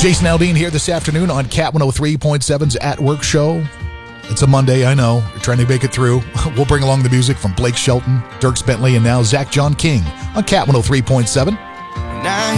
Jason Aldean here this afternoon on Cat 103.7's At Work Show. It's a Monday, I know. We're trying to make it through. We'll bring along the music from Blake Shelton, Dierks Bentley, and now Zach John King on Cat 103.7.